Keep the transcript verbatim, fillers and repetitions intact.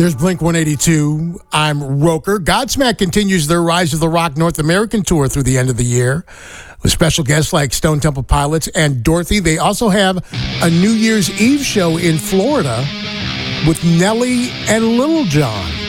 There's Blink one eighty-two. I'm Roker. Godsmack continues their Rise of the Rock North American tour through the end of the year with special guests like Stone Temple Pilots and Dorothy. They also have a New Year's Eve show in Florida with Nelly and Little John.